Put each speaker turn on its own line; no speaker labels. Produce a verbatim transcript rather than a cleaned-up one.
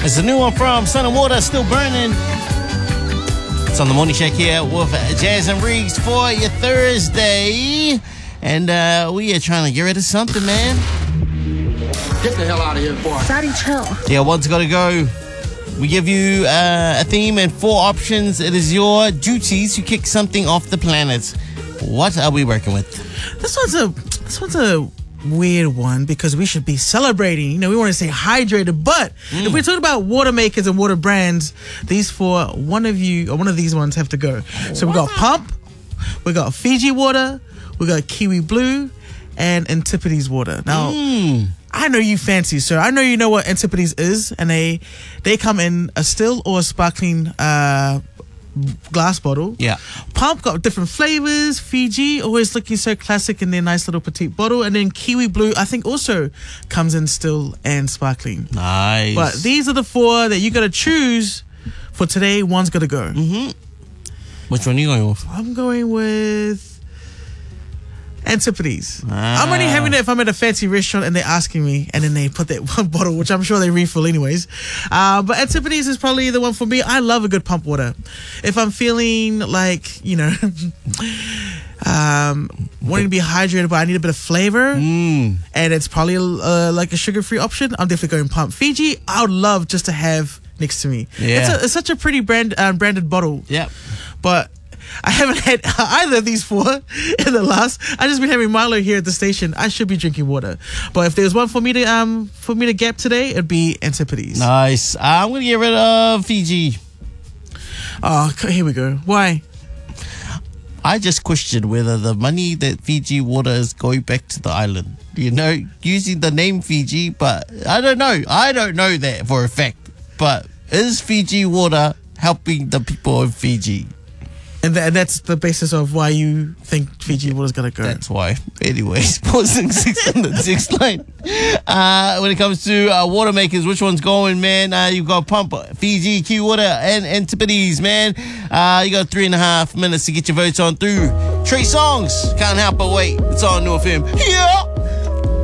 It's a new one from Sun and Water, Still Burning. It's on the Morning Shack here with Jazz and Riggs for your Thursday. And uh, we are trying to get rid of something, man.
Get the hell out of here, boy.
Daddy, chill.
Yeah, one's got to go. We give you uh, a theme and four options. It is your duties to kick something off the planet. What are we working with?
This one's a this one's a weird one because we should be celebrating. You know, we want to say hydrated, but mm. if we're talking about water makers and water brands, these four, one of you or one of these ones have to go. So we got Pump, we got Fiji Water, we got Kiwi Blue, and Antipodes Water. Now.
Mm.
I know you fancy, sir. I know you know what Antipodes is, and they they come in a still or a sparkling uh, glass bottle.
Yeah.
Pump got different flavors. Fiji, always looking so classic in their nice little petite bottle. And then Kiwi Blue, I think also comes in still and sparkling.
Nice.
But these are the four that you got to choose for today. One's got to go.
Mm-hmm. Which one are you going with?
I'm going with Antipodes.
Ah.
I'm only having it if I'm at a fancy restaurant and they're asking me, and then they put that one bottle, which I'm sure they refill anyways. Uh, but Antipodes is probably the one for me. I love a good pump water. If I'm feeling like, you know, um, wanting to be hydrated, but I need a bit of flavor,
mm.
and it's probably uh, like a sugar-free option, I'm definitely going pump. Fiji, I would love just to have next to me.
Yeah.
It's, a, it's such a pretty brand uh, branded bottle.
Yeah.
But I haven't had either of these four in the last. I just been having Milo here at the station. I should be drinking water. But if there's one for me to um for me to gap today, it'd be Antipodes.
Nice. Uh, I'm gonna get rid of Fiji.
Oh, here we go. Why?
I just question whether the money that Fiji Water is going back to the island. You know, using the name Fiji, but I don't know. I don't know that for a fact. But is Fiji Water helping the people of Fiji?
And, th- and that's the basis of why you think Fiji Water's gonna go.
That's why. Anyways, pausing six on the six line. Uh, when it comes to uh, water makers, which one's going, man? Uh, you've got Pump, Fiji, Q Water, and Antipodes, man. Uh, you got three and a half minutes to get your votes on through. Trey Songs, Can't Help But Wait. It's on New F M. Yeah!